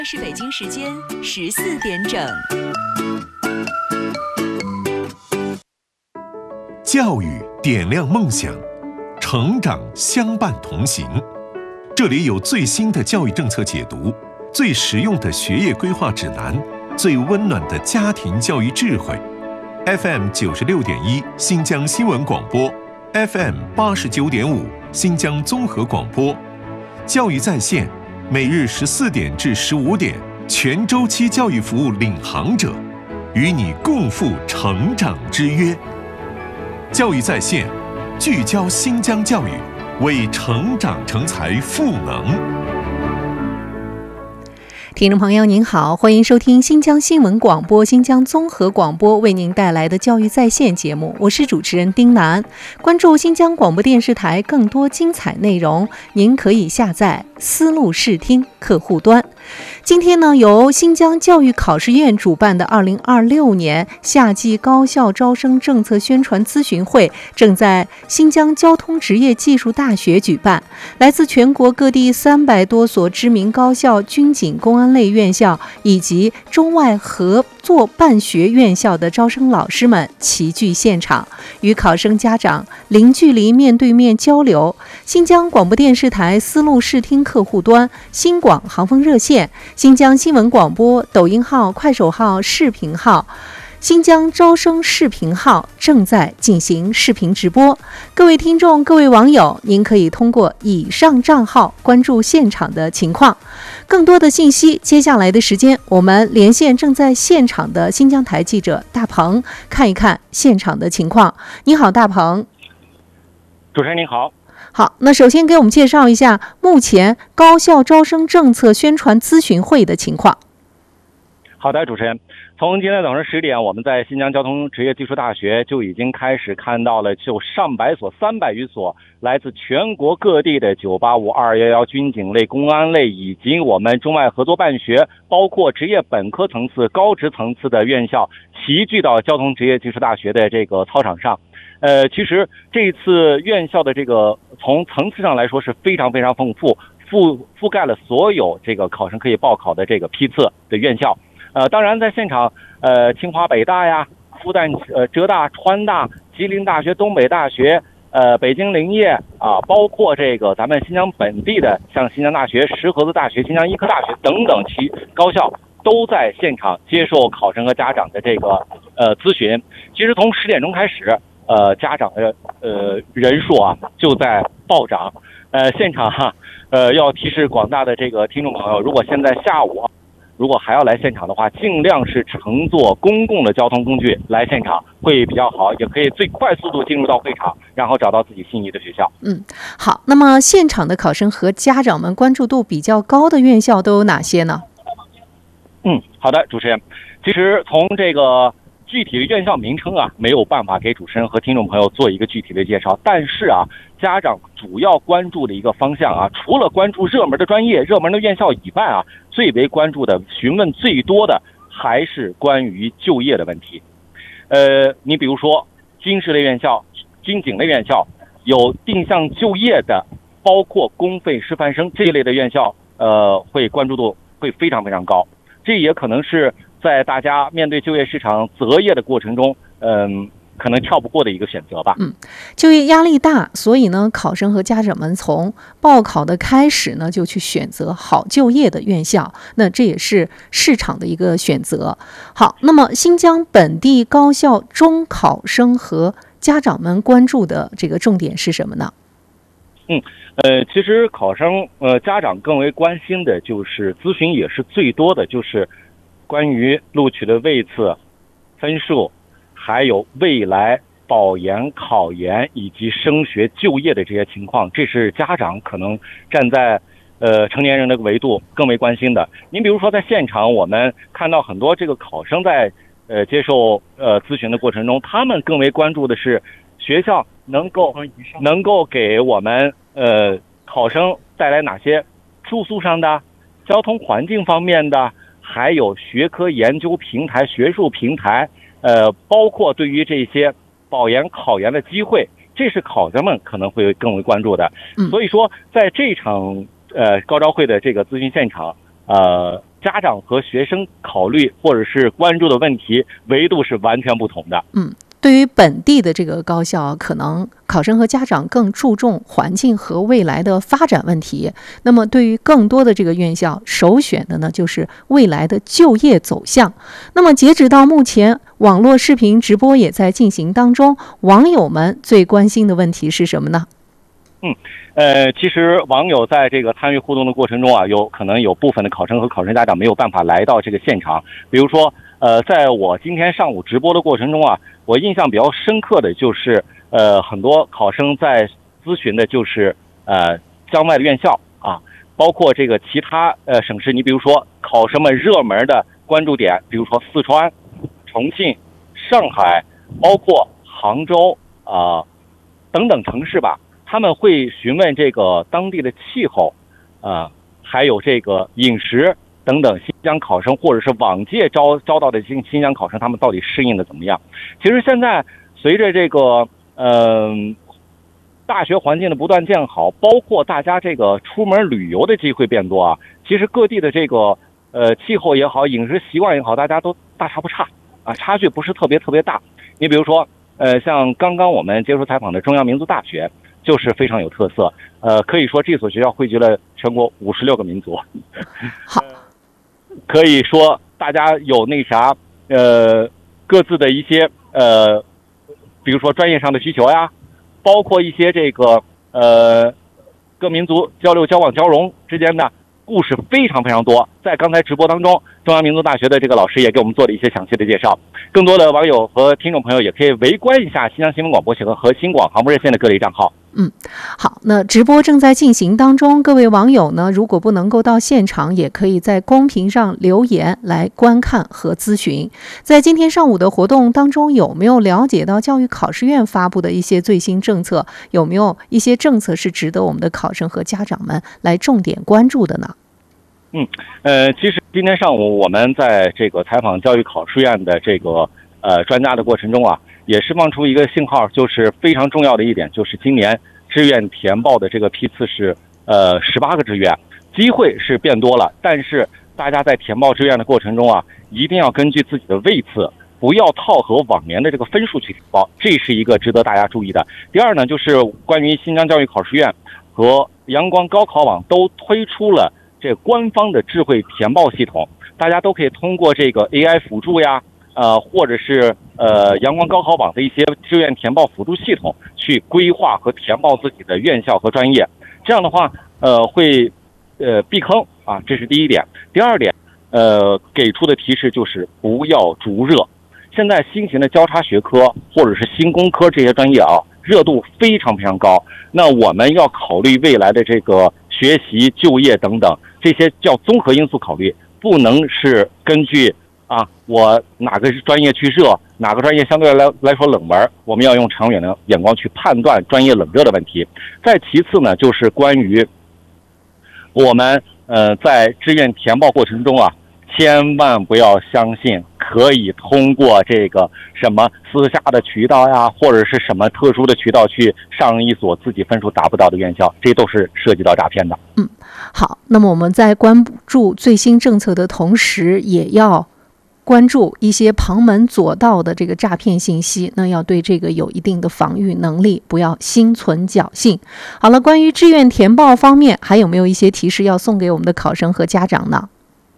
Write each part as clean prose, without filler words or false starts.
是北京时间14点整。 教育点亮梦想，成长相伴同行。这里有最新的教育政策解读，最实用的学业规划指南，最温暖的家庭教育智慧。FM 96.1新疆新闻广播， FM 89.5新疆综合广播。教育在线，每日14点至15点，全周期教育服务领航者，与你共赴成长之约。教育在线，聚焦新疆教育，为成长成才赋能。 听众朋友您好，欢迎收听新疆新闻广播、新疆综合广播为您带来的教育在线节目，我是主持人丁楠。关注新疆广播电视台更多精彩内容，您可以下载思路视听客户端。今天呢，由新疆教育考试院主办的2026年夏季高校招生政策宣传咨询会正在新疆交通职业技术大学举办。来自全国各地300多所知名高校、军警、公安类院校以及中外合作办学院校的招生老师们齐聚现场，与考生家长零距离面对面交流。新疆广播电视台思路视听客户端、新广航风热线、新疆新闻广播抖音号、快手号、视频号、新疆招生视频号正在进行视频直播。各位听众、各位网友，您可以通过以上账号关注现场的情况。更多的信息，接下来的时间我们连线正在现场的新疆台记者大鹏，看一看现场的情况。你好，大鹏。 主持人您好。 好，那首先给我们介绍一下目前高校招生政策宣传咨询会的情况。 好的，主持人，从今天早上10点，我们在新疆交通职业技术大学就已经开始看到了就上百所300余所来自全国各地的985、211军警类、公安类以及我们中外合作办学，包括职业本科层次、高职层次的院校齐聚到交通职业技术大学的这个操场上。其实这一次院校的这个从层次上来说是非常非常丰富，覆盖了所有这个考生可以报考的这个批次的院校。当然在现场，清华北大呀、复旦、浙大、川大、吉林大学、东北大学、北京林业啊，包括这个咱们新疆本地的像新疆大学、石河子大学、新疆医科大学等等其高校，都在现场接受考生和家长的这个咨询。其实从10点钟开始，家长的人数啊就在暴涨。现场要提示广大的这个听众朋友，如果现在下午如果还要来现场的话，尽量是乘坐公共的交通工具来现场会比较好，也可以最快速度进入到会场，然后找到自己心仪的学校。 好，那么现场的考生和家长们关注度比较高的院校都有哪些呢？ 好的，主持人，其实从这个具体的院校名称啊，没有办法给主持人和听众朋友做一个具体的介绍，但是啊，家长主要关注的一个方向啊，除了关注热门的专业、热门的院校以外啊，最为关注的、询问最多的还是关于就业的问题。你比如说军事类院校、军警类院校，有定向就业的，包括公费师范生这一类的院校，会关注度会非常非常高。这也可能是在大家面对就业市场择业的过程中，可能跳不过的一个选择吧。 就业压力大，所以呢，考生和家长们从报考的开始呢，就去选择好就业的院校，那这也是市场的一个选择。好，那么新疆本地高校中考生和家长们关注的这个重点是什么呢？ 其实考生家长更为关心的就是咨询也是最多的，就是关于录取的位次、分数，还有未来保研、考研以及升学就业的这些情况，这是家长可能站在成年人的维度更为关心的。您比如说在现场，我们看到很多这个考生在接受咨询的过程中，他们更为关注的是学校能够给我们考生带来哪些住宿上的、交通环境方面的，还有学科研究平台、学术平台，包括对于这些保研考研的机会，这是考生们可能会更为关注的。所以说在这场高招会的这个咨询现场， 家长和学生考虑或者是关注的问题维度是完全不同的。 对于本地的这个高校，可能考生和家长更注重环境和未来的发展问题。那么对于更多的这个院校，首选的呢就是未来的就业走向。那么截止到目前，网络视频直播也在进行当中，网友们最关心的问题是什么呢？ 其实网友在这个参与互动的过程中啊，可能有部分的考生和考生家长没有办法来到这个现场。比如说，在我今天上午直播的过程中啊，我印象比较深刻的就是，很多考生在咨询的就是江外的院校啊，包括这个其他省市。你比如说，考生们热门的关注点，比如说四川、重庆、上海，包括杭州等等城市吧。他们会询问这个当地的气候，还有这个饮食等等，新疆考生或者是往届招到的新疆考生，他们到底适应的怎么样？其实现在随着这个大学环境的不断建好，包括大家这个出门旅游的机会变多啊，其实各地的这个气候也好，饮食习惯也好，大家都大差不差啊，差距不是特别大。你比如说像刚刚我们接受采访的中央民族大学，就是非常有特色，可以说这所学校汇聚了全国56个民族。 好， 可以说大家有各自的一些比如说专业上的需求呀，包括一些这个各民族交流、交往、交融之间的故事非常多。在刚才直播当中，中央民族大学的这个老师也给我们做了一些详细的介绍。更多的网友和听众朋友也可以围观一下新疆新闻广播协会和新广航播热线的各类账号。 好，那直播正在进行当中，各位网友呢，如果不能够到现场，也可以在公屏上留言来观看和咨询。在今天上午的活动当中，有没有了解到教育考试院发布的一些最新政策？有没有一些政策是值得我们的考生和家长们来重点关注的呢？ 其实今天上午我们在这个采访教育考试院的这个专家的过程中啊，也释放出一个信号，就是非常重要的一点，就是今年志愿填报的这个批次是18个志愿，机会是变多了，但是大家在填报志愿的过程中啊，一定要根据自己的位次，不要套合往年的这个分数去填报，这是一个值得大家注意的。第二呢，就是关于新疆教育考试院和阳光高考网都推出了这官方的智慧填报系统，大家都可以通过这个 AI 辅助呀，或者是阳光高考网的一些志愿填报辅助系统去规划和填报自己的院校和专业。这样的话，会避坑啊，这是第一点。第二点，给出的提示就是不要逐热。现在新型的交叉学科或者是新工科这些专业啊，热度非常高。那我们要考虑未来的这个学习、就业等等，这些叫综合因素考虑，不能是根据我哪个专业去热，哪个专业相对来说冷门，我们要用长远的眼光去判断专业冷热的问题。再其次呢，就是关于我们在志愿填报过程中啊，千万不要相信可以通过这个什么私下的渠道呀，或者是什么特殊的渠道去上一所自己分数达不到的院校，这都是涉及到诈骗的。 好，那么我们在关注最新政策的同时，也要关注一些旁门左道的这个诈骗信息，那要对这个有一定的防御能力，不要心存侥幸。好了，关于志愿填报方面，还有没有一些提示要送给我们的考生和家长呢？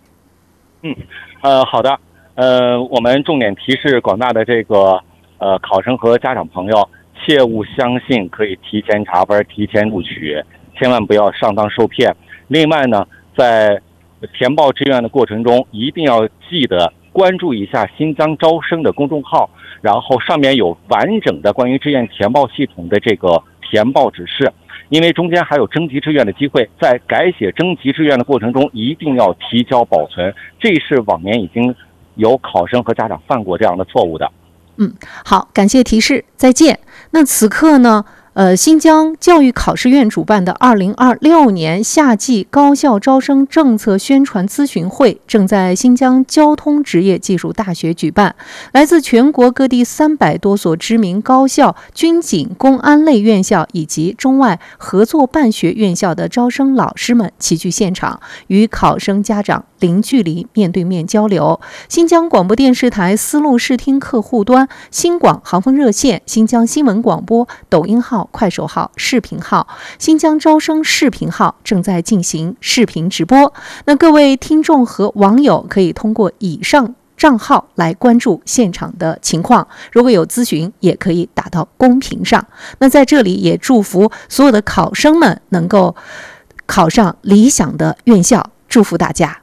好的，我们重点提示广大的这个考生和家长朋友，切勿相信可以提前查分、提前录取，千万不要上当受骗。另外呢，在填报志愿的过程中，一定要记得关注一下新疆招生的公众号，然后上面有完整的关于志愿填报系统的这个填报指示。因为中间还有征集志愿的机会，在改写征集志愿的过程中，一定要提交保存，这是往年已经有考生和家长犯过这样的错误的。 好，感谢提示，再见。那此刻呢，新疆教育考试院主办的2026年夏季高校招生政策宣传咨询会正在新疆交通职业技术大学举办，来自全国各地300多所知名高校、军警、公安类院校以及中外合作办学院校的招生老师们齐聚现场，与考生家长零距离面对面交流。新疆广播电视台丝路视听客户端、新广航风热线、新疆新闻广播抖音号、快手号、视频号、新疆招生视频号正在进行视频直播。那各位听众和网友可以通过以上账号来关注现场的情况，如果有咨询也可以打到公屏上。那在这里也祝福所有的考生们能够考上理想的院校，祝福大家。